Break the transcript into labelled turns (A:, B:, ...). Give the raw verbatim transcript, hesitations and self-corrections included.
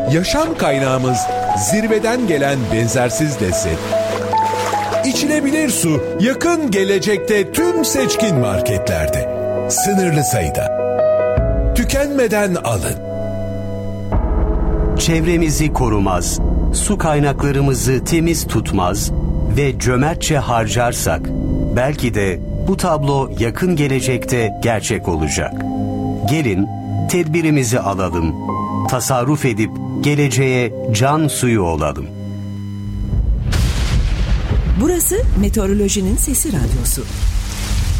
A: Yaşam kaynağımız zirveden gelen benzersiz lezzet. İçilebilir su yakın gelecekte tüm seçkin marketlerde. Sınırlı sayıda. Tükenmeden alın.
B: Çevremizi korumaz, su kaynaklarımızı temiz tutmaz ve cömertçe harcarsak belki de bu tablo yakın gelecekte gerçek olacak. Gelin tedbirimizi alalım, tasarruf edip geleceğe can suyu olalım.
C: Burası Meteorolojinin Sesi Radyosu.